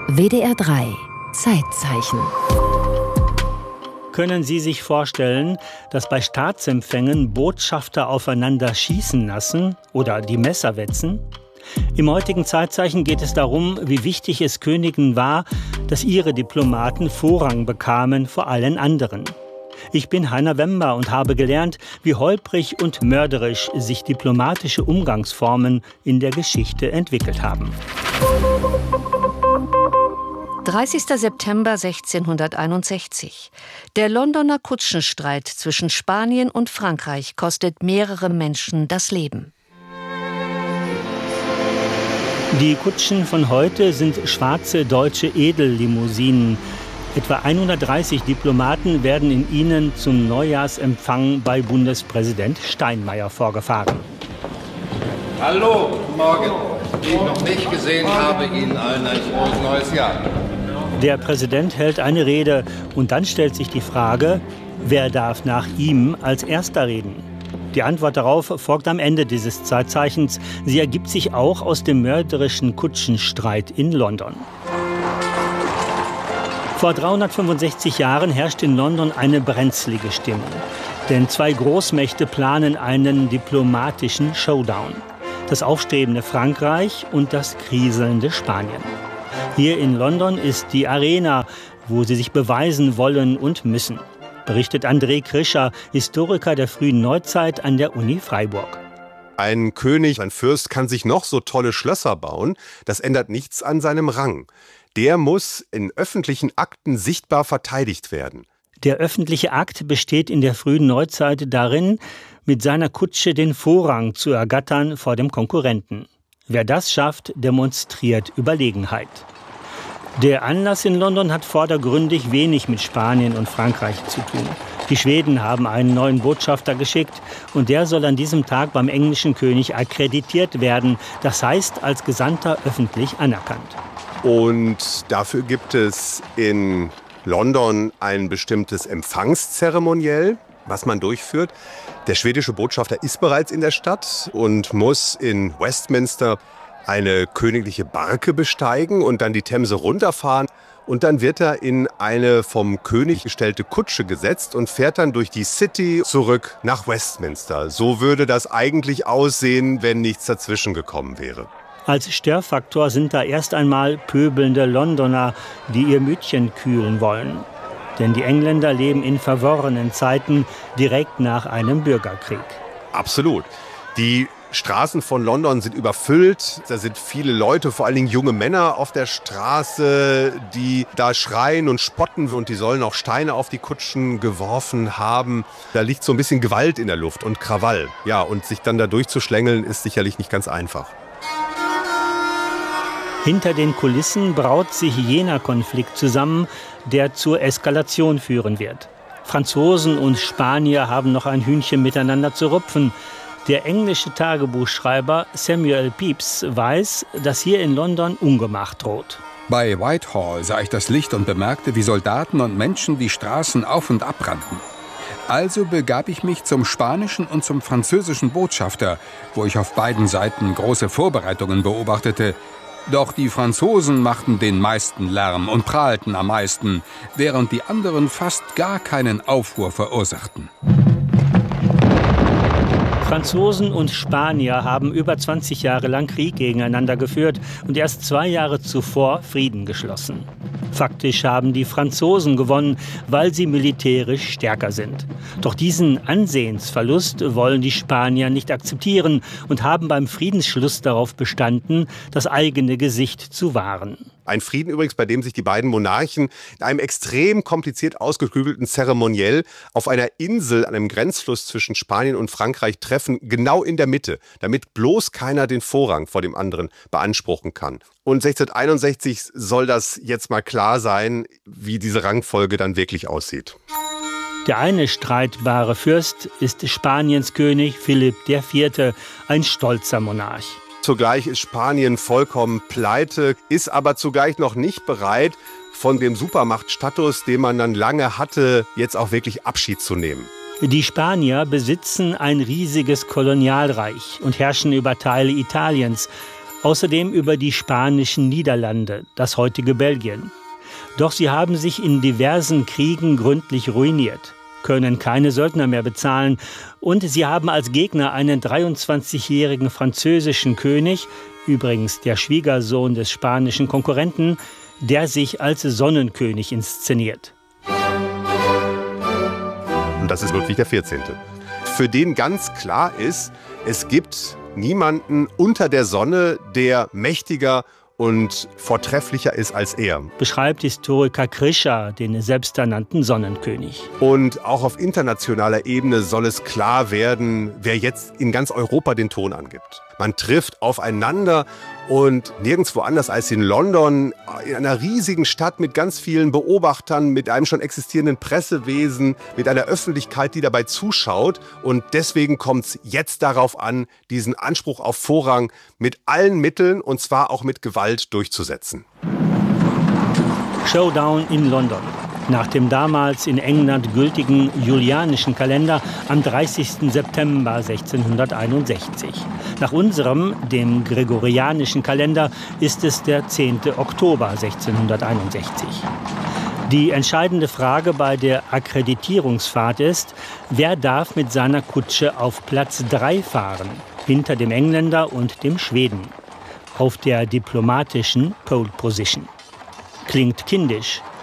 WDR 3 Zeitzeichen. Können Sie sich vorstellen, dass bei Staatsempfängen Botschafter aufeinander schießen lassen oder die Messer wetzen? Im heutigen Zeitzeichen geht es darum, wie wichtig es Königen war, dass ihre Diplomaten Vorrang bekamen vor allen anderen. Ich bin Heiner Wember und habe gelernt, wie holprig und mörderisch sich diplomatische Umgangsformen in der Geschichte entwickelt haben. 30. September 1661. Der Londoner Kutschenstreit zwischen Spanien und Frankreich kostet mehrere Menschen das Leben. Die Kutschen von heute sind schwarze deutsche Edellimousinen. Etwa 130 Diplomaten werden in ihnen zum Neujahrsempfang bei Bundespräsident Steinmeier vorgefahren. Hallo, guten Morgen. Die ich noch nicht gesehen habe, Ihnen allen ein frohes neues Jahr. Der Präsident hält eine Rede und dann stellt sich die Frage, wer darf nach ihm als Erster reden? Die Antwort darauf folgt am Ende dieses Zeitzeichens. Sie ergibt sich auch aus dem mörderischen Kutschenstreit in London. Vor 365 Jahren herrscht in London eine brenzlige Stimmung. Denn zwei Großmächte planen einen diplomatischen Showdown. Das aufstrebende Frankreich und das kriselnde Spanien. Hier in London ist die Arena, wo sie sich beweisen wollen und müssen. Berichtet André Krischer, Historiker der frühen Neuzeit an der Uni Freiburg. Ein König, ein Fürst kann sich noch so tolle Schlösser bauen. Das ändert nichts an seinem Rang. Der muss in öffentlichen Akten sichtbar verteidigt werden. Der öffentliche Akt besteht in der frühen Neuzeit darin, mit seiner Kutsche den Vorrang zu ergattern vor dem Konkurrenten. Wer das schafft, demonstriert Überlegenheit. Der Anlass in London hat vordergründig wenig mit Spanien und Frankreich zu tun. Die Schweden haben einen neuen Botschafter geschickt und der soll an diesem Tag beim englischen König akkreditiert werden, das heißt als Gesandter öffentlich anerkannt. Und dafür gibt es in London ein bestimmtes Empfangszeremoniell, was man durchführt. Der schwedische Botschafter ist bereits in der Stadt und muss in Westminster eine königliche Barke besteigen und dann die Themse runterfahren. Und dann wird er in eine vom König gestellte Kutsche gesetzt und fährt dann durch die City zurück nach Westminster. So würde das eigentlich aussehen, wenn nichts dazwischen gekommen wäre. Als Störfaktor sind da erst einmal pöbelnde Londoner, die ihr Mütchen kühlen wollen. Denn die Engländer leben in verworrenen Zeiten direkt nach einem Bürgerkrieg. Absolut. Die Straßen von London sind überfüllt. Da sind viele Leute, vor allen Dingen junge Männer auf der Straße, die da schreien und spotten. Und die sollen auch Steine auf die Kutschen geworfen haben. Da liegt so ein bisschen Gewalt in der Luft und Krawall. Ja, und sich dann da durchzuschlängeln, ist sicherlich nicht ganz einfach. Hinter den Kulissen braut sich jener Konflikt zusammen, der zur Eskalation führen wird. Franzosen und Spanier haben noch ein Hühnchen miteinander zu rupfen. Der englische Tagebuchschreiber Samuel Pepys weiß, dass hier in London Ungemach droht. Bei Whitehall sah ich das Licht und bemerkte, wie Soldaten und Menschen die Straßen auf- und abrannten. Also begab ich mich zum spanischen und zum französischen Botschafter, wo ich auf beiden Seiten große Vorbereitungen beobachtete. Doch die Franzosen machten den meisten Lärm und prahlten am meisten, während die anderen fast gar keinen Aufruhr verursachten. Franzosen und Spanier haben über 20 Jahre lang Krieg gegeneinander geführt und erst 2 Jahre zuvor Frieden geschlossen. Faktisch haben die Franzosen gewonnen, weil sie militärisch stärker sind. Doch diesen Ansehensverlust wollen die Spanier nicht akzeptieren und haben beim Friedensschluss darauf bestanden, das eigene Gesicht zu wahren. Ein Frieden übrigens, bei dem sich die beiden Monarchen in einem extrem kompliziert ausgeklügelten Zeremoniell auf einer Insel an einem Grenzfluss zwischen Spanien und Frankreich treffen, genau in der Mitte, damit bloß keiner den Vorrang vor dem anderen beanspruchen kann. Und 1661 soll das jetzt mal klar sein, wie diese Rangfolge dann wirklich aussieht. Der eine streitbare Fürst ist Spaniens König Philipp IV., ein stolzer Monarch. Zugleich ist Spanien vollkommen pleite, ist aber zugleich noch nicht bereit, von dem Supermachtstatus, den man dann lange hatte, jetzt auch wirklich Abschied zu nehmen. Die Spanier besitzen ein riesiges Kolonialreich und herrschen über Teile Italiens. Außerdem über die spanischen Niederlande, das heutige Belgien. Doch sie haben sich in diversen Kriegen gründlich ruiniert, können keine Söldner mehr bezahlen und sie haben als Gegner einen 23-jährigen französischen König, übrigens der Schwiegersohn des spanischen Konkurrenten, der sich als Sonnenkönig inszeniert. Und das ist Ludwig XIV. Für den ganz klar ist, es gibt niemanden unter der Sonne, der mächtiger und vortrefflicher ist als er. Beschreibt Historiker Krischer den selbsternannten Sonnenkönig. Und auch auf internationaler Ebene soll es klar werden, wer jetzt in ganz Europa den Ton angibt. Man trifft aufeinander und nirgendwo anders als in London, in einer riesigen Stadt mit ganz vielen Beobachtern, mit einem schon existierenden Pressewesen, mit einer Öffentlichkeit, die dabei zuschaut. Und deswegen kommt es jetzt darauf an, diesen Anspruch auf Vorrang mit allen Mitteln, und zwar auch mit Gewalt, durchzusetzen. Showdown in London. Nach dem damals in England gültigen julianischen Kalender am 30. September 1661. Nach unserem, dem gregorianischen Kalender, ist es der 10. Oktober 1661. Die entscheidende Frage bei der Akkreditierungsfahrt ist, wer darf mit seiner Kutsche auf Platz 3 fahren, hinter dem Engländer und dem Schweden, auf der diplomatischen Pole Position. Klingt kindisch,